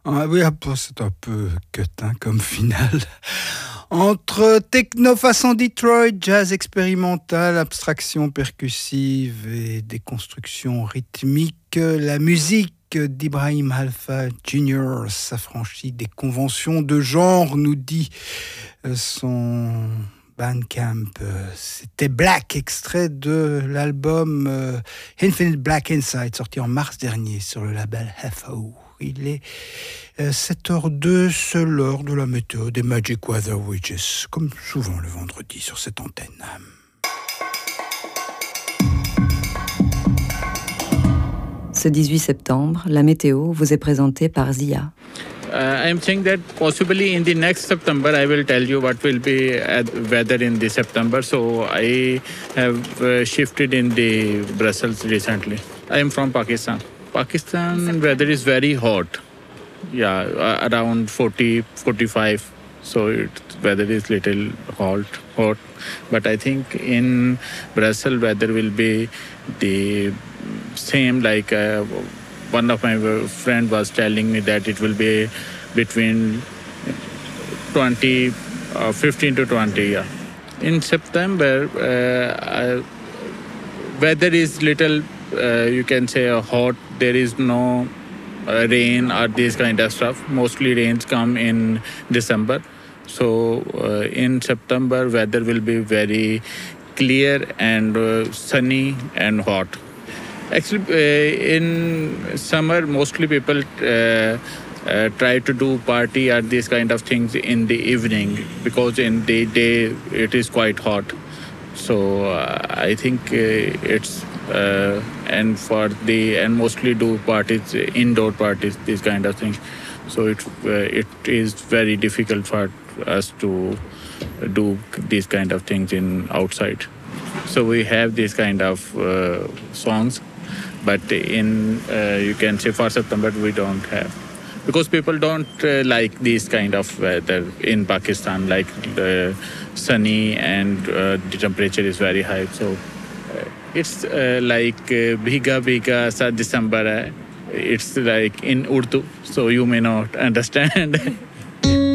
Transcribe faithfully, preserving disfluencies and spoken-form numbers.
Ah oui, c'est un peu queutin comme finale. Entre techno façon Detroit, jazz expérimental, abstraction percussive et déconstruction rythmique, la musique d'Ibrahim Alpha Junior s'affranchit des conventions de genre, nous dit son Bandcamp. C'était Black, extrait de l'album Infinite Black Inside, sorti en mars dernier sur le label F O. Il est sept heures deux, c'est l'heure de la météo des Magic Weather Witches, comme souvent le vendredi sur cette antenne. Ce dix-huit septembre, la météo vous est présentée par Zia. Uh, I'm saying that possibly in the next September I will tell you what will be uh, weather in the September. So I have uh, shifted in the Brussels recently. I am from Pakistan. Pakistan weather is very hot. Yeah, uh, around forty, forty-five. So it, weather is little hot, hot. But I think in Brussels weather will be the same like uh, one of my friend was telling me that it will be between twenty, uh, fifteen to twenty. Yeah. In September, uh, weather is little, uh, you can say, uh, hot. There is no uh, rain or this kind of stuff. Mostly rains come in December. So uh, in September, weather will be very clear and uh, sunny and hot. Actually, uh, in summer, mostly people uh, uh, try to do party or these kind of things in the evening because in the day it is quite hot. So uh, I think uh, it's uh, and for the and mostly do parties, indoor parties, these kind of things. So it uh, it is very difficult for us to do these kind of things in outside. So we have these kind of uh, songs. But in, uh, you can say for September, we don't have. Because people don't uh, like this kind of weather in Pakistan, like uh, sunny and uh, the temperature is very high. So uh, it's uh, like uh, Bhiga Bhiga Sa December. It's like in Urdu, so you may not understand.